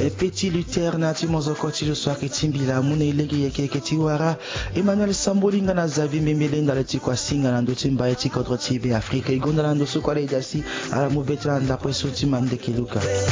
Petit Luther na timozoko tilo swaki timbila mune ilegi yeke tiwara Emmanuel Sambolinga na Zavi Memelenda le tikwa singa na ndoti mbaye tikodro tibe Afrika igonda na ndoso kwa leidasi ala mubetla nda preso timande kiluka